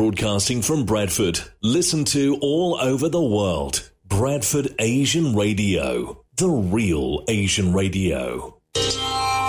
broadcasting from Bradford. Listen to all over the world. Bradford Asian Radio, the real Asian radio.